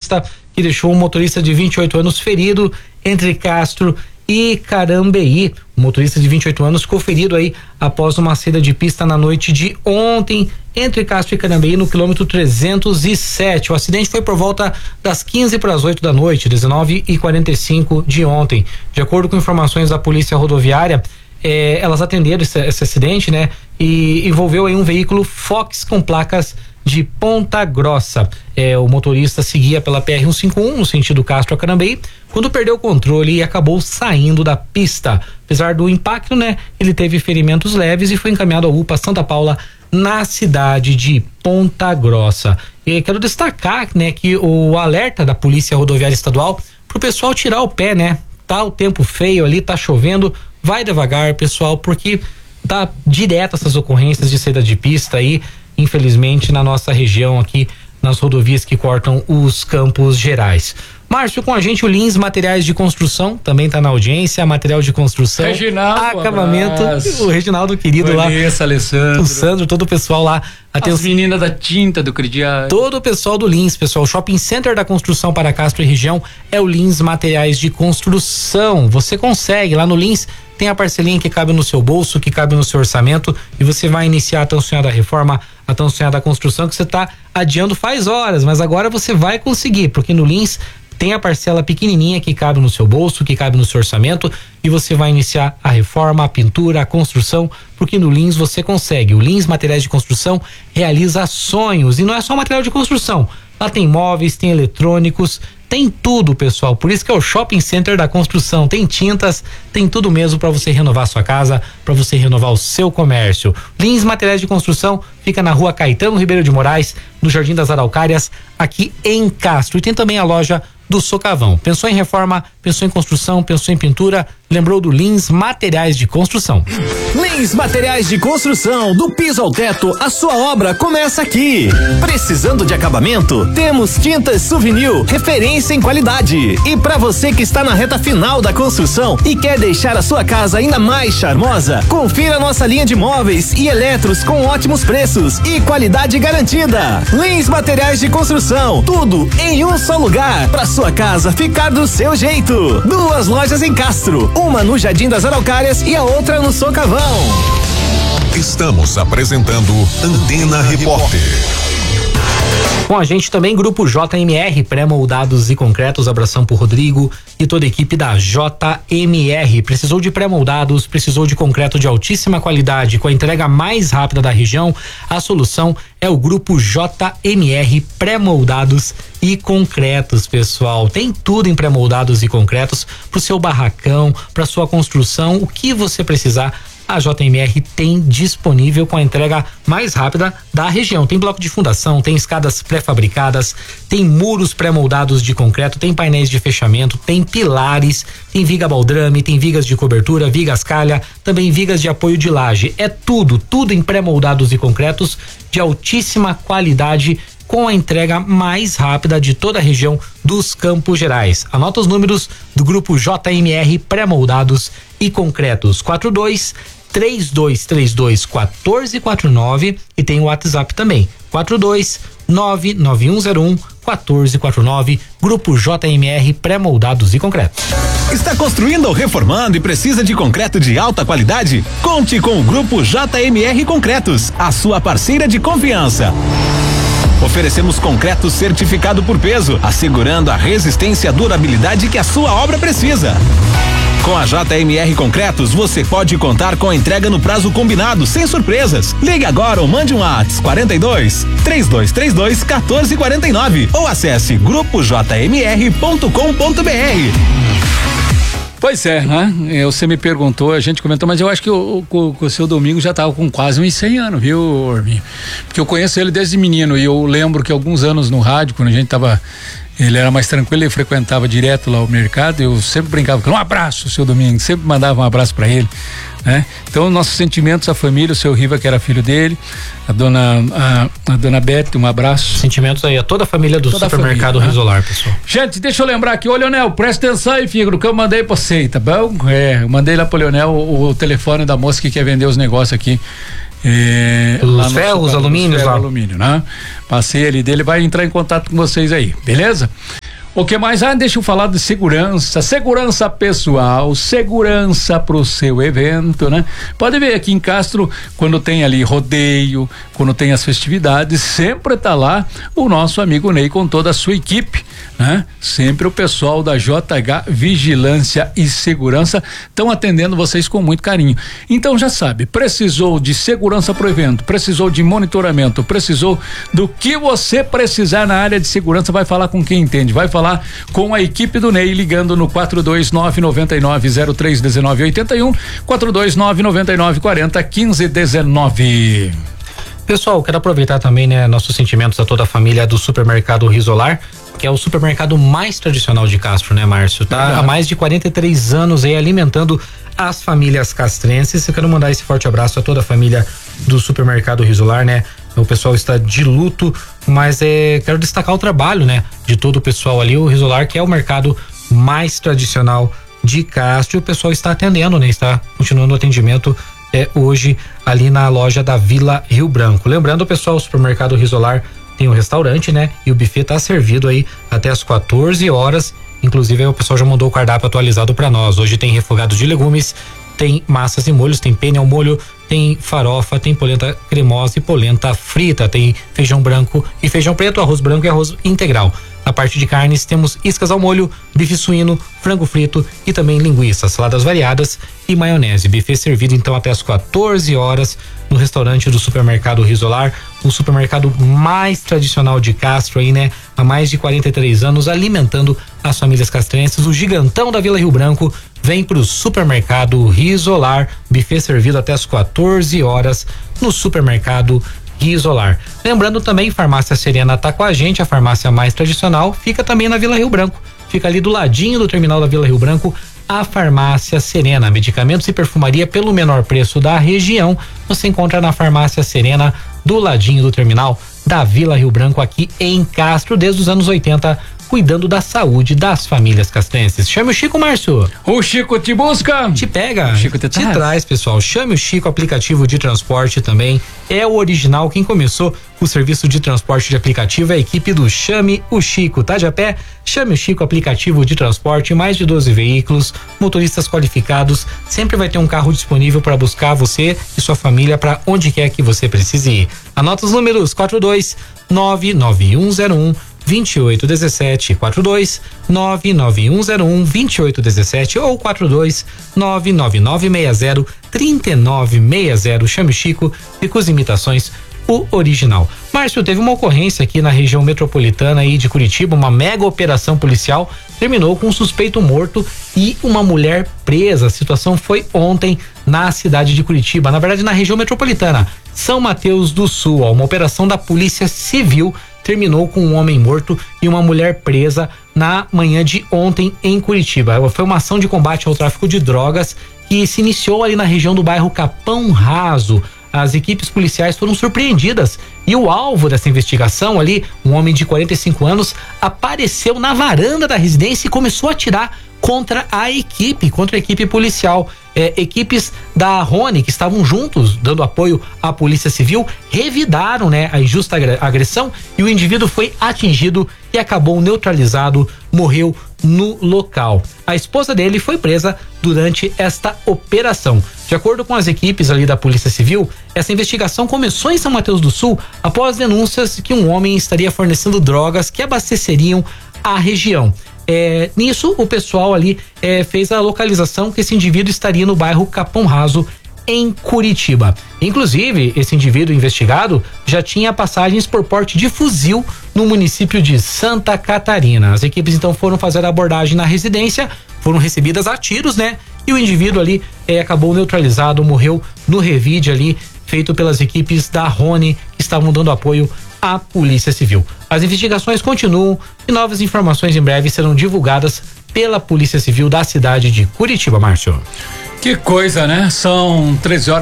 pista que deixou um motorista de 28 anos ferido entre Castro e Carambeí. O motorista de 28 anos ficou ferido aí após uma saída de pista na noite de ontem entre Castro e Carambeí no quilômetro 307. O acidente foi por volta das 7:45 da noite, 19h45 de ontem. De acordo com informações da Polícia Rodoviária, elas atenderam esse acidente, né? E envolveu aí um veículo Fox com placas de Ponta Grossa. O motorista seguia pela PR-151 no sentido Castro a Carambeí, quando perdeu o controle e acabou saindo da pista. Apesar do impacto, né, ele teve ferimentos leves e foi encaminhado ao UPA Santa Paula na cidade de Ponta Grossa. E quero destacar, né, que o alerta da Polícia Rodoviária Estadual pro pessoal tirar o pé, né? Tá o tempo feio ali, tá chovendo, vai devagar, pessoal, porque tá direto essas ocorrências de saída de pista aí, infelizmente, na nossa região aqui, nas rodovias que cortam os Campos Gerais. Márcio, com a gente o Lins Materiais de Construção, também tá na audiência, material de construção, Reginaldo, acabamento, o Reginaldo querido lá, Alessandro, o Sandro, todo o pessoal lá, as meninas da tinta do crediário, todo o pessoal do Lins, pessoal, o Shopping Center da Construção para Castro e região é o Lins Materiais de Construção. Você consegue, lá no Lins tem a parcelinha que cabe no seu bolso, que cabe no seu orçamento, e você vai iniciar a tão sonhada reforma, a tão sonhada construção que você tá adiando faz horas, mas agora você vai conseguir, porque no Lins tem a parcela pequenininha que cabe no seu bolso, que cabe no seu orçamento, e você vai iniciar a reforma, a pintura, a construção, porque no Lins você consegue. O Lins Materiais de Construção realiza sonhos, e não é só material de construção. Lá tem móveis, tem eletrônicos, tem tudo, pessoal. Por isso que é o Shopping Center da Construção. Tem tintas, tem tudo mesmo para você renovar a sua casa, para você renovar o seu comércio. Lins Materiais de Construção fica na Rua Caetano Ribeiro de Moraes, no Jardim das Araucárias, aqui em Castro. E tem também a loja do Socavão. Pensou em reforma, pensou em construção, pensou em pintura, lembrou do Lins Materiais de Construção. Lins Materiais de Construção, do piso ao teto, a sua obra começa aqui. Precisando de acabamento? Temos Tintas Souvenir, referência em qualidade. E para você que está na reta final da construção e quer deixar a sua casa ainda mais charmosa, confira nossa linha de móveis e eletros com ótimos preços e qualidade garantida. Lins Materiais de Construção, tudo em um só lugar, para sua casa ficar do seu jeito. 2 lojas em Castro, uma no Jardim das Araucárias e a outra no Socavão. Estamos apresentando Antena Repórter. Com a gente também Grupo JMR, pré-moldados e concretos, abração pro Rodrigo e toda a equipe da JMR. Precisou de pré-moldados, precisou de concreto de altíssima qualidade, com a entrega mais rápida da região? A solução é o Grupo JMR, pré-moldados e concretos, pessoal. Tem tudo em pré-moldados e concretos pro seu barracão, pra sua construção, o que você precisar. A JMR tem disponível com a entrega mais rápida da região. Tem bloco de fundação, tem escadas pré-fabricadas, tem muros pré-moldados de concreto, tem painéis de fechamento, tem pilares, tem viga baldrame, tem vigas de cobertura, vigas calha, também vigas de apoio de laje. É tudo em pré-moldados e concretos de altíssima qualidade, com a entrega mais rápida de toda a região dos Campos Gerais. Anota os números do Grupo JMR Pré-moldados e Concretos: 42-3232-1449, e tem o WhatsApp também, 42-99101-1449, Grupo JMR Pré-moldados e Concretos. Está construindo ou reformando e precisa de concreto de alta qualidade? Conte com o Grupo JMR Concretos, a sua parceira de confiança. Oferecemos concreto certificado por peso, assegurando a resistência e a durabilidade que a sua obra precisa. Com a JMR Concretos, você pode contar com a entrega no prazo combinado, sem surpresas. Ligue agora ou mande um WhatsApp 42-3232-1449 ou acesse grupojmr.com.br. Pois é, né? Você me perguntou, a gente comentou, mas eu acho que o seu Domingo já estava com quase uns 100 anos, viu, Orminho? Porque eu conheço ele desde menino e eu lembro que alguns anos no rádio, quando a gente tava, ele era mais tranquilo, ele frequentava direto lá o mercado, eu sempre brincava com um abraço, seu Domingo, sempre mandava um abraço para ele, né? Então, nossos sentimentos à família, o seu Riva, que era filho dele, a dona Beth, um abraço. Sentimentos aí a toda a família do supermercado família, Risolar, pessoal. Gente, deixa eu lembrar aqui, ô Leonel, presta atenção aí, filho, que eu mandei pra você, tá bom? Eu mandei lá pro Leonel o telefone da moça que quer vender os negócios aqui. Os ferros, alumínios lá. Alumínio, né? Passei ali dele, vai entrar em contato com vocês aí, beleza? O que mais? Deixa eu falar de segurança pessoal, segurança pro seu evento, né? Pode ver aqui em Castro, quando tem ali rodeio, quando tem as festividades, sempre tá lá o nosso amigo Ney com toda a sua equipe, né? Sempre o pessoal da JH Vigilância e Segurança estão atendendo vocês com muito carinho. Então já sabe, precisou de segurança pro evento, precisou de monitoramento, precisou do que você precisar na área de segurança, vai falar com quem entende, vai falar com a equipe do Ney, ligando no 42999031981, 42999401519. Pessoal, quero aproveitar também, né, nossos sentimentos a toda a família do supermercado Risolar, que é o supermercado mais tradicional de Castro, né, Márcio? Tá há mais de 43 anos aí alimentando as famílias castrenses. Eu quero mandar esse forte abraço a toda a família do supermercado Risolar, né? O pessoal está de luto, mas quero destacar o trabalho, né, de todo o pessoal ali. O Risolar, que é o mercado mais tradicional de Castro, o pessoal está atendendo, né? Está continuando o atendimento hoje ali na loja da Vila Rio Branco. Lembrando, pessoal, o supermercado Risolar tem um restaurante, né? E o buffet tá servido aí até as 14 horas. Inclusive, aí o pessoal já mandou o cardápio atualizado para nós. Hoje tem refogado de legumes, tem massas e molhos, tem penne ao molho, tem farofa, tem polenta cremosa e polenta frita, tem feijão branco e feijão preto, arroz branco e arroz integral. Na parte de carnes temos iscas ao molho, bife suíno, frango frito e também linguiça, saladas variadas e maionese. Buffet servido então até as 14 horas no restaurante do supermercado Risolar, o supermercado mais tradicional de Castro aí, né? Há mais de 43 anos alimentando as famílias castrenses. O gigantão da Vila Rio Branco vem pro supermercado Risolar, buffet servido até as 14 horas no supermercado Risolar. Lembrando também, Farmácia Serena tá com a gente, a farmácia mais tradicional, fica também na Vila Rio Branco, fica ali do ladinho do terminal da Vila Rio Branco, a Farmácia Serena, medicamentos e perfumaria pelo menor preço da região, você encontra na Farmácia Serena, do ladinho do terminal da Vila Rio Branco, aqui em Castro, desde os anos 80, cuidando da saúde das famílias castrenses. Chame o Chico, Márcio. O Chico te busca. Te pega. O Chico te traz, pessoal. Chame o Chico, aplicativo de transporte também. É o original. Quem começou o serviço de transporte de aplicativo é a equipe do Chame o Chico. Tá de a pé? Chame o Chico, aplicativo de transporte, mais de 12 veículos, motoristas qualificados. Sempre vai ter um carro disponível para buscar você e sua família para onde quer que você precise ir. Anota os números: 42991012817, 42991012817 ou 42999603960. Chame o Chico e com as imitações o original. Márcio, teve uma ocorrência aqui na região metropolitana aí de Curitiba, uma mega operação policial terminou com um suspeito morto e uma mulher presa. A situação foi ontem na cidade de Curitiba, na verdade na região metropolitana, São Mateus do Sul. Uma operação da Polícia Civil terminou com um homem morto e uma mulher presa na manhã de ontem em Curitiba. Foi uma ação de combate ao tráfico de drogas que se iniciou ali na região do bairro Capão Raso. As equipes policiais foram surpreendidas e o alvo dessa investigação ali, um homem de 45 anos, apareceu na varanda da residência e começou a atirar contra a equipe policial. Equipes da Rony, que estavam juntos dando apoio à Polícia Civil, revidaram, né, a injusta agressão e o indivíduo foi atingido e acabou neutralizado, morreu no local. A esposa dele foi presa durante esta operação. De acordo com as equipes ali da Polícia Civil, essa investigação começou em São Mateus do Sul após denúncias que um homem estaria fornecendo drogas que abasteceriam a região. Nisso, o pessoal ali fez a localização que esse indivíduo estaria no bairro Capão Raso, em Curitiba. Inclusive, esse indivíduo investigado já tinha passagens por porte de fuzil no município de Santa Catarina. As equipes então foram fazer a abordagem na residência, foram recebidas a tiros, né? E o indivíduo ali acabou neutralizado, morreu no revide ali, feito pelas equipes da Rony, que estavam dando apoio à Polícia Civil. As investigações continuam e novas informações em breve serão divulgadas pela Polícia Civil da cidade de Curitiba, Márcio. Que coisa, né? São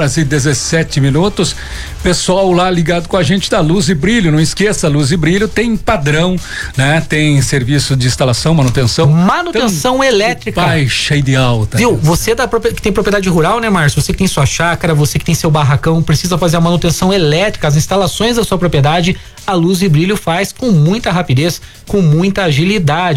13h17. Pessoal lá ligado com a gente da Luz e Brilho, não esqueça, Luz e Brilho tem padrão, né? Tem serviço de instalação, manutenção elétrica. Baixa e de alta. Viu? Você que tem propriedade rural, né, Márcio? Você que tem sua chácara, você que tem seu barracão, precisa fazer a manutenção elétrica, as instalações da sua propriedade, a Luz e Brilho faz com muita rapidez, com muita agilidade.